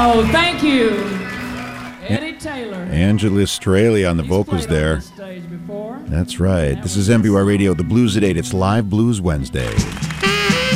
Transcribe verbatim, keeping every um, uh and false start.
Oh, thank you, Eddie Taylor. Angela Straley on the He's vocals played on there. this stage before. That's right. This is M B Y Radio, the Blues at eight. It's Live Blues Wednesday.